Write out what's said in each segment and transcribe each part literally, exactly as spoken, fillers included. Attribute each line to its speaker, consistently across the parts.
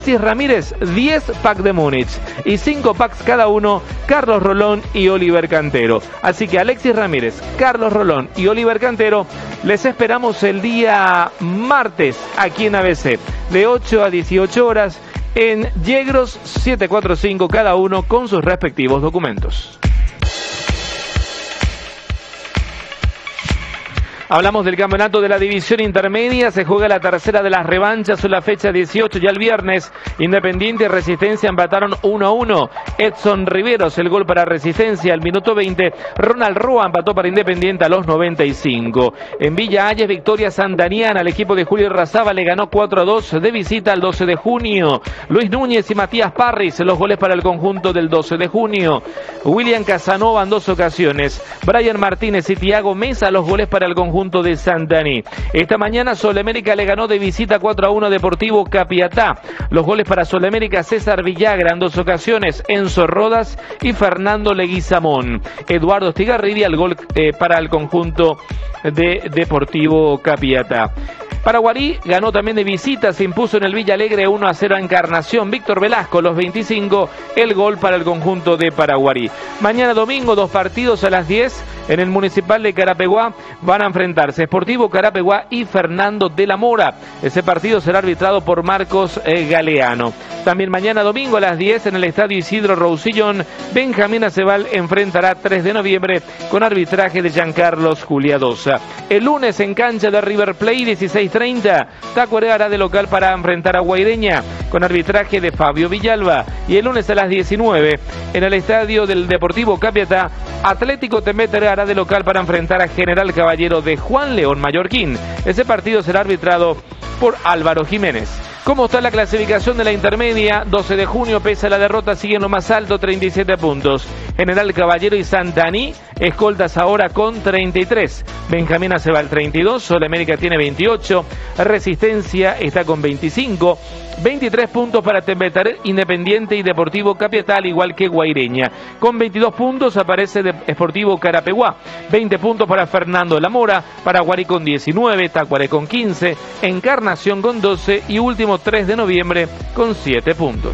Speaker 1: Alexis Ramírez, diez packs de Múnich y cinco packs cada uno, Carlos Rolón y Oliver Cantero. Así que Alexis Ramírez, Carlos Rolón y Oliver Cantero, les esperamos el día martes aquí en A B C, de ocho a dieciocho horas, en Yegros setecientos cuarenta y cinco, cada uno con sus respectivos documentos. Hablamos del campeonato de la división intermedia, se juega la tercera de las revanchas en la fecha dieciocho, ya el viernes. Independiente y Resistencia empataron uno a uno. Edson Riveros, el gol para Resistencia al minuto veinte. Ronald Roa empató para Independiente a los noventa y cinco. En Villa Hayes, victoria santaniana. El equipo de Julio Razaba le ganó cuatro a dos de visita al doce de junio. Luis Núñez y Matías Parris, los goles para el conjunto del doce de junio. William Casanova en dos ocasiones. Brian Martínez y Tiago Mesa, los goles para el conjunto de Santaní. Esta mañana Sol América le ganó de visita cuatro a uno a Deportivo Capiatá. Los goles para Sol América: César Villagra en dos ocasiones, Enzo Rodas y Fernando Leguizamón. Eduardo Estigarribia, el gol eh, para el conjunto de Deportivo Capiatá. Paraguarí ganó también de visita, se impuso en el Villa Alegre uno a cero a Encarnación. Víctor Velasco, los veinticinco, el gol para el conjunto de Paraguarí. Mañana domingo, dos partidos a las diez, en el Municipal de Carapeguá van a enfrentarse Sportivo Carapeguá y Fernando de la Mora. Ese partido será arbitrado por Marcos eh, Galeano. También mañana domingo a las diez, en el Estadio Isidro Roussillon, Benjamín Acebal enfrentará tres de noviembre con arbitraje de Giancarlos Juliadosa. El lunes en cancha de River Plate, dieciséis treinta, Tacuarembó hará de local para enfrentar a Guaireña con arbitraje de Fabio Villalba. Y el lunes a las diecinueve, en el estadio del Deportivo Capiatá, Atlético Teméter hará de local para enfrentar a General Caballero de Juan León Mallorquín. Ese partido será arbitrado por Álvaro Jiménez. ¿Cómo está la clasificación de la intermedia? doce de junio, pese a la derrota, siguen lo más alto, treinta y siete puntos. General Caballero y Santaní, escoltas ahora con treinta y tres. Benjamín Acebal treinta y dos, Sol América tiene veintiocho, Resistencia está con veinticinco, veintitrés puntos para Teméter, Independiente y Deportivo Capiatá, al igual que Guaireña. Con veintidós puntos aparece Sportivo Carapeguá, veinte puntos para Fernando de la Mora, Paraguarí con diecinueve, Tacuaré con quince, Encarnación con doce y último tres de noviembre con siete puntos.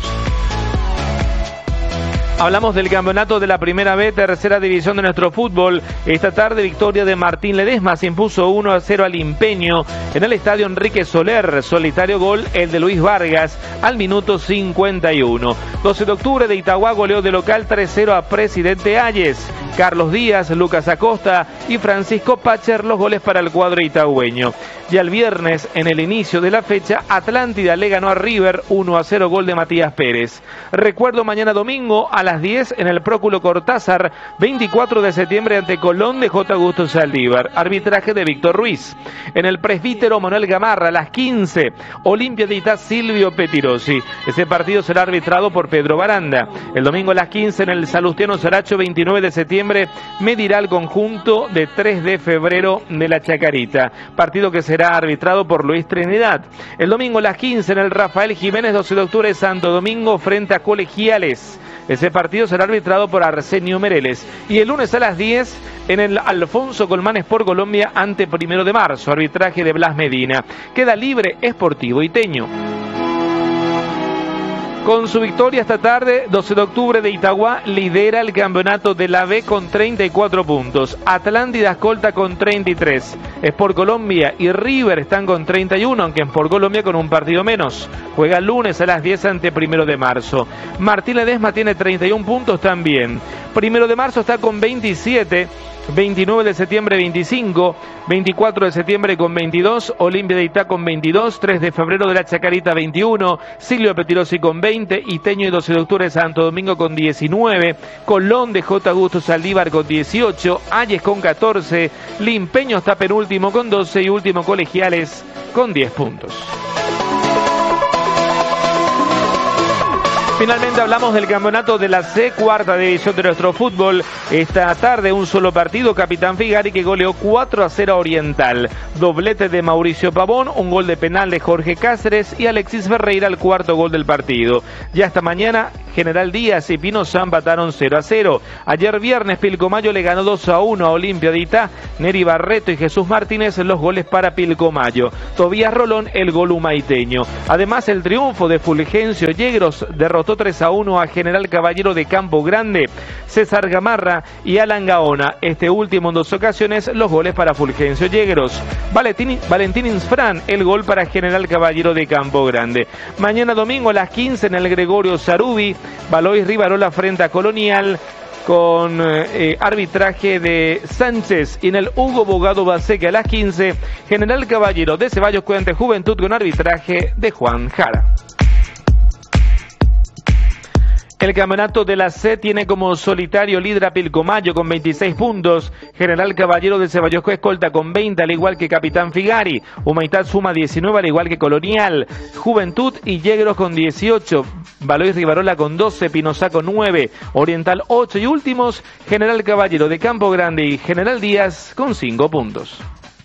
Speaker 1: Hablamos del campeonato de la Primera B, tercera división de nuestro fútbol. Esta tarde, victoria de Martín Ledesma, se impuso uno a cero al Impeño en el estadio Enrique Soler. Solitario gol el de Luis Vargas al minuto cincuenta y uno. doce de octubre de Itagua goleó de local tres cero a Presidente Hayes. Carlos Díaz, Lucas Acosta y Francisco Pacher, los goles para el cuadro itagüeño. Ya el viernes, en el inicio de la fecha, Atlántida le ganó a River uno a cero, gol de Matías Pérez. Recuerdo mañana domingo a las diez en el Próculo Cortázar, veinticuatro de septiembre ante Colón de J. Augusto Saldívar. Arbitraje de Víctor Ruiz. En el Presbítero Manuel Gamarra a las quince, Olimpia de Itá, Silvio Petirosi. Ese partido será arbitrado por Pedro Baranda. El domingo a las quince en el Salustiano Saracho, veintinueve de septiembre, medirá el conjunto de tres de febrero de la Chacarita. Partido que será arbitrado por Luis Trinidad. El domingo a las quince en el Rafael Jiménez, doce de octubre, Santo Domingo frente a Colegiales. Ese partido será arbitrado por Arsenio Mereles. Y el lunes a las diez en el Alfonso Colmán Sport Colombia ante Primero de Marzo. Arbitraje de Blas Medina. Queda libre Sportivo Iteño. Con su victoria esta tarde, doce de octubre de Itagua lidera el campeonato de la B con treinta y cuatro puntos. Atlántida escolta con treinta y tres. Sport Colombia y River están con treinta y uno, aunque en Sport Colombia con un partido menos. Juega el lunes a las diez ante Primero de Marzo. Martín Ledesma tiene treinta y uno puntos también. Primero de Marzo está con veintisiete. veintinueve de septiembre veinticinco, veinticuatro de septiembre con veintidós, Olimpia de Itá con veintidós, tres de febrero de la Chacarita veintiuno, Silvio Petirosi con veinte, Iteño y doce de octubre Santo Domingo con diecinueve, Colón de J. Augusto Saldívar con dieciocho, Hayes con catorce, Limpeño está penúltimo con doce y último Colegiales con diez puntos. Finalmente hablamos del campeonato de la C, cuarta división de nuestro fútbol. Esta tarde un solo partido, Capitán Figari que goleó cuatro a cero a Oriental. Doblete de Mauricio Pavón, un gol de penal de Jorge Cáceres y Alexis Ferreira el cuarto gol del partido. Ya esta mañana General Díaz y Pino San empataron cero a cero. Ayer viernes Pilcomayo le ganó dos a uno a Olimpia de Itá. Neri Barreto y Jesús Martínez los goles para Pilcomayo. Tobías Rolón el gol humaiteño. Además el triunfo de Fulgencio Yegros derrotó tres a uno a General Caballero de Campo Grande. César Gamarra y Alan Gaona, este último en dos ocasiones, los goles para Fulgencio Yegros. Valentín, Valentín Insfrán, el gol para General Caballero de Campo Grande. Mañana domingo a las quince en el Gregorio Sarubi, Valois Rivarola frente a Colonial, con eh, arbitraje de Sánchez, y en el Hugo Bogado Baseque a las quince, General Caballero de Ceballos Cuente Juventud con arbitraje de Juan Jara. El campeonato de la C tiene como solitario líder a Pilcomayo con veintiséis puntos, General Caballero de Ceballos escolta con veinte, al igual que Capitán Figari. Humaitá suma diecinueve, al igual que Colonial. Juventud y Yegros con dieciocho, Valois Rivarola con doce, Pinosá con nueve, Oriental ocho y últimos, General Caballero de Campo Grande y General Díaz con cinco puntos.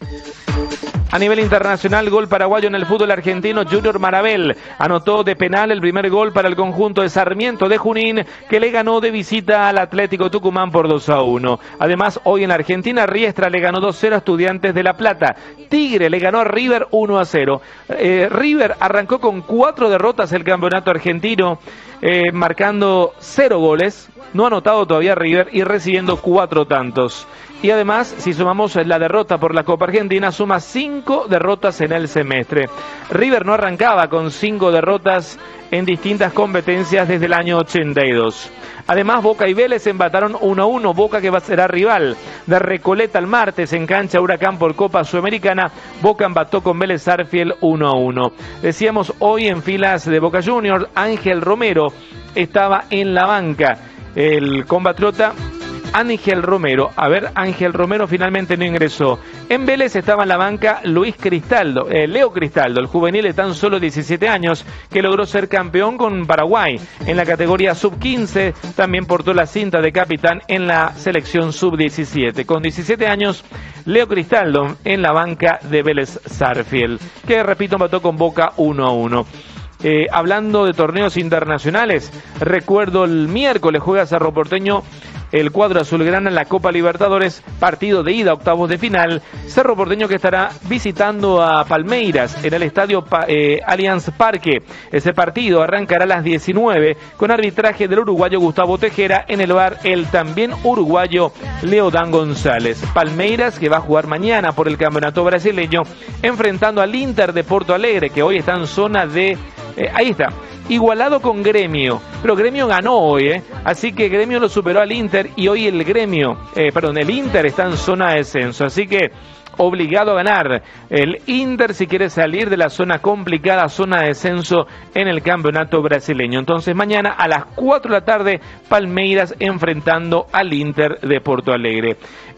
Speaker 1: A nivel internacional, gol paraguayo en el fútbol argentino. Junior Marabel anotó de penal el primer gol para el conjunto de Sarmiento de Junín, que le ganó de visita al Atlético Tucumán por dos a uno. Además, hoy en la Argentina, Riestra le ganó dos a cero a Estudiantes de La Plata. Tigre le ganó a River uno a cero. Eh, River arrancó con cuatro derrotas el campeonato argentino, eh, marcando cero goles. No ha anotado todavía River y recibiendo cuatro tantos. Y además, si sumamos la derrota por la Copa Argentina, suma cinco derrotas en el semestre. River no arrancaba con cinco derrotas en distintas competencias desde el año ochenta y dos. Además, Boca y Vélez empataron uno a uno. Boca, que va a ser rival de Recoleta el martes en cancha Huracán por Copa Sudamericana. Boca empató con Vélez Sarsfield uno a uno. Decíamos, hoy en filas de Boca Juniors, Ángel Romero estaba en la banca. El compatriota Ángel Romero. A ver, Ángel Romero finalmente no ingresó. En Vélez estaba en la banca Luis Cristaldo, eh, Leo Cristaldo, el juvenil de tan solo diecisiete años, que logró ser campeón con Paraguay. En la categoría sub quince también portó la cinta de capitán en la selección sub diecisiete. Con diecisiete años, Leo Cristaldo en la banca de Vélez Sarsfield, que repito, empató con Boca uno a uno. Eh, hablando de torneos internacionales, recuerdo el miércoles juega Cerro Porteño el cuadro azulgrana en la Copa Libertadores, partido de ida, octavos de final. Cerro Porteño que estará visitando a Palmeiras en el estadio eh, Allianz Parque. Ese partido arrancará a las diecinueve con arbitraje del uruguayo Gustavo Tejera, en el V A R el también uruguayo Leodán González. Palmeiras que va a jugar mañana por el campeonato brasileño, enfrentando al Inter de Porto Alegre, que hoy está en zona de... Eh, ahí está, igualado con Gremio, pero Gremio ganó hoy, ¿eh? Así que Gremio lo superó al Inter y hoy el Gremio, eh, perdón, el Inter está en zona de descenso, así que obligado a ganar el Inter si quiere salir de la zona complicada, zona de descenso en el campeonato brasileño. Entonces mañana a las cuatro de la tarde, Palmeiras enfrentando al Inter de Porto Alegre.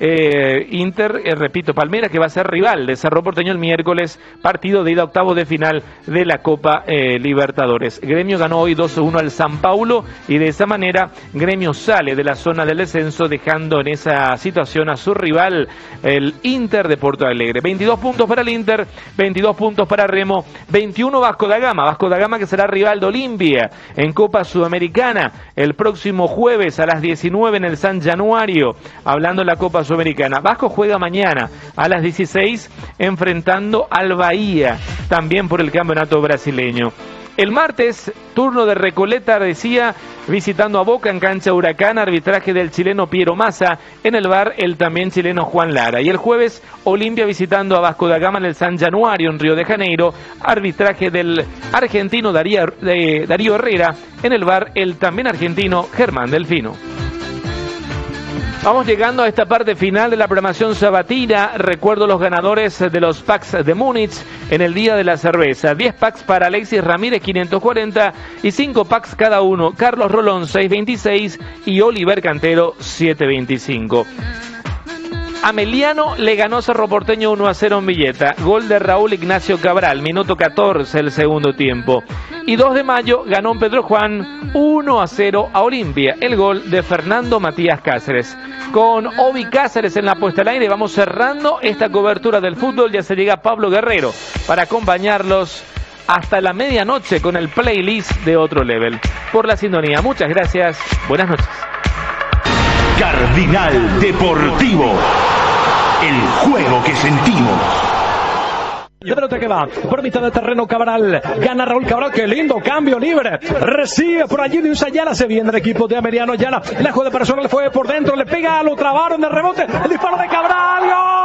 Speaker 1: Eh, Inter, eh, repito, Palmeiras que va a ser rival de Cerro Porteño el miércoles, partido de ida octavos de final de la Copa eh, Libertadores. Gremio ganó hoy dos a uno al San Paulo y de esa manera Gremio sale de la zona del descenso, dejando en esa situación a su rival, el Inter de Porto Alegre. veintidós puntos para el Inter, veintidós puntos para Remo, veintiuno Vasco da Gama. Vasco da Gama que será rival de Olimpia en Copa Sudamericana el próximo jueves a las diecinueve en el San Januario, hablando de la Copa Sudamericana. Vasco juega mañana a las dieciséis enfrentando al Bahía, también por el campeonato brasileño. El martes, turno de Recoleta, decía, visitando a Boca en cancha Huracán, arbitraje del chileno Piero Massa, en el V A R el también chileno Juan Lara. Y el jueves, Olimpia visitando a Vasco da Gama en el San Januario en Río de Janeiro, arbitraje del argentino Darío, de Darío Herrera, en el V A R el también argentino Germán Delfino. Vamos llegando a esta parte final de la programación sabatina. Recuerdo los ganadores de los packs de Múnich en el Día de la Cerveza. diez packs para Alexis Ramírez, quinientos cuarenta, y cinco packs cada uno. Carlos Rolón, seiscientos veintiséis, y Oliver Cantero, setecientos veinticinco. Ameliano le ganó Cerro Porteño uno a cero en Villeta. Gol de Raúl Ignacio Cabral, minuto catorce el segundo tiempo. Y dos de mayo ganó Pedro Juan uno a cero a Olimpia. El gol de Fernando Matías Cáceres. Con Obi Cáceres en la puesta al aire vamos cerrando esta cobertura del fútbol. Ya se llega Pablo Guerrero para acompañarlos hasta la medianoche con el playlist de Otro Level. Por la sintonía, muchas gracias. Buenas noches.
Speaker 2: Cardinal Deportivo. El juego que sentimos.
Speaker 3: De pelota que va por mitad del terreno Cabral, gana Raúl Cabral, qué lindo cambio libre, recibe por allí Luis Ayala, se viene el equipo de Ameliano Ayala, la jugada personal fue por dentro, le pega, lo trabaron de rebote, el disparo de Cabral,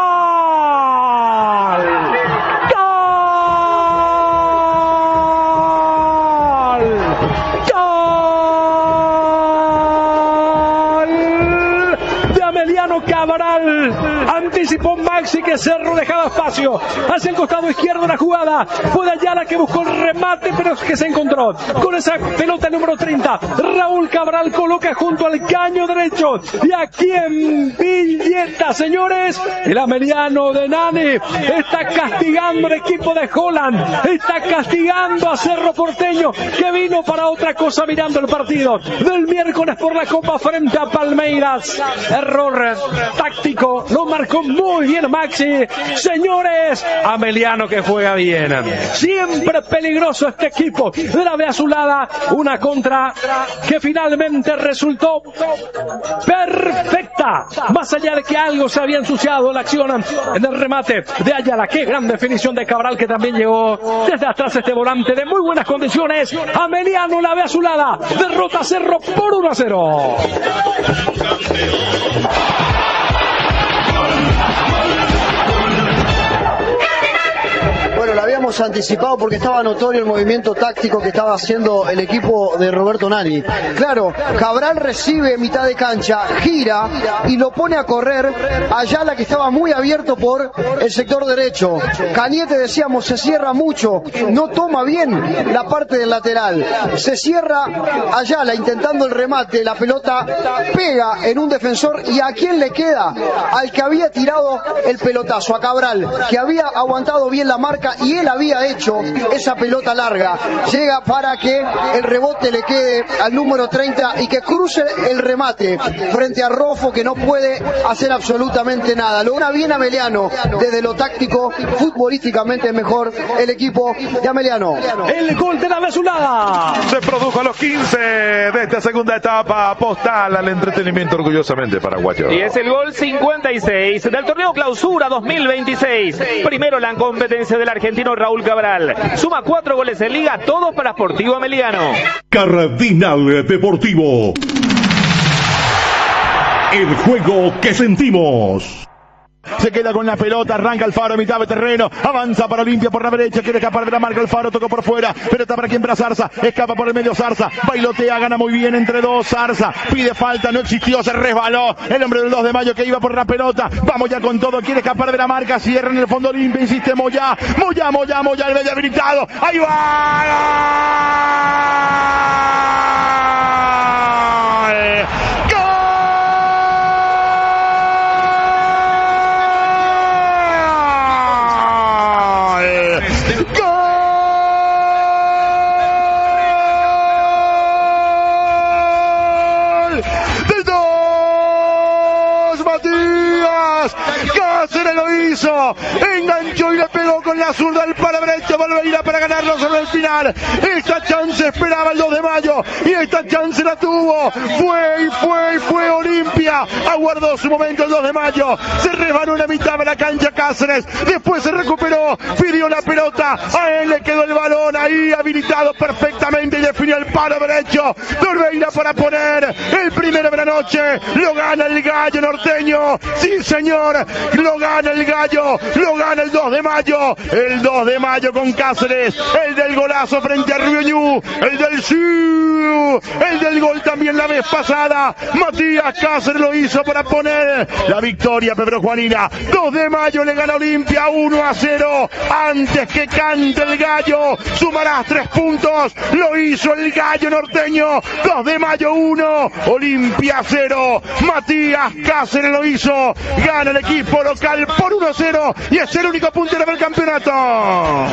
Speaker 3: ¡gol! ¡Gol! De Ameliano Cabral, anticipó Maxi que Cerro dejaba espacio hacia el costado izquierdo de la jugada, fue de Ayala que buscó el remate pero que se encontró con esa pelota número treinta, Raúl Cabral coloca junto al caño derecho y aquí en Villeta, señores, el Ameliano de Nani está castigando al equipo de Holland, está castigando a Cerro Porteño que vino para otra cosa mirando el partido del miércoles por la Copa frente a Palmeiras. Error táctico, lo marcó muy bien Maxi. Señores, Ameliano que juega bien. Siempre peligroso este equipo de la B azulada. Una contra que finalmente resultó perfecta. Más allá de que algo se había ensuciado la acción en el remate de Ayala. Qué gran definición de Cabral que también llegó desde atrás este volante de muy buenas condiciones. Ameliano, la B azulada, derrota a Cerro por uno a cero.
Speaker 4: Bueno, lo habíamos anticipado porque estaba notorio el movimiento táctico que estaba haciendo el equipo de Roberto Nani. Claro, Cabral recibe mitad de cancha, gira y lo pone a correr. Ayala que estaba muy abierto por el sector derecho. Cañete, decíamos, se cierra mucho, no toma bien la parte del lateral. Se cierra Ayala intentando el remate, la pelota pega en un defensor y ¿a quién le queda? Al que había tirado el pelotazo, a Cabral, que había aguantado bien la marca y él había hecho esa pelota larga. Llega para que el rebote le quede al número treinta y que cruce el remate frente a Rofo, que no puede hacer absolutamente nada. Logra bien Ameliano, desde lo táctico, futbolísticamente mejor el equipo de Ameliano.
Speaker 3: El gol de la azulada
Speaker 5: se produjo a los quince de esta segunda etapa. Postal al entretenimiento orgullosamente paraguayo.
Speaker 1: Y es el gol cincuenta y seis del torneo Clausura dos mil veintiséis. Primero la competencia del argentino Raúl Cabral. Suma cuatro goles en liga, todos para Sportivo Ameliano.
Speaker 2: Cardinal Deportivo. El juego que sentimos.
Speaker 5: Se queda con la pelota, arranca Alfaro a mitad de terreno, avanza para Olimpia por la derecha, quiere escapar de la marca Alfaro, tocó por fuera, pelota para quien, para Zarza, escapa por el medio Zarza, bailotea, gana muy bien entre dos, Zarza, pide falta, no existió, se resbaló, el hombre del dos de mayo que iba por la pelota, vamos ya con todo, quiere escapar de la marca, cierra en el fondo Olimpia, insiste Moyá, Moyá, Moyá, Moyá, el medio habilitado, ahí va, Cáceres lo hizo, enganchó y le pegó con la zurda al palo derecho, Valveira para ganarlo sobre el final. Esta chance esperaba el dos de mayo y esta chance la tuvo. Fue y fue y fue Olimpia, aguardó su momento el dos de mayo, se resbaló en la mitad de la cancha Cáceres, después se recuperó, pidió la pelota, a él le quedó el balón ahí habilitado perfectamente y definió el palo derecho. Valveira para poner el primero de la noche, lo gana el gallo norteño, sí señor, lo gana el Gallo, lo gana el dos de mayo, el dos de mayo con Cáceres, el del golazo frente a Rubio Ñu, el del sí, el del gol también la vez pasada, Matías Cáceres lo hizo para poner la victoria Pedro Juanina. Dos de mayo le gana Olimpia uno a cero, antes que cante el Gallo, sumarás tres puntos, lo hizo el Gallo norteño. Dos de mayo uno, Olimpia cero, Matías Cáceres lo hizo, gana el equipo local por uno a cero y es el único puntero del campeonato.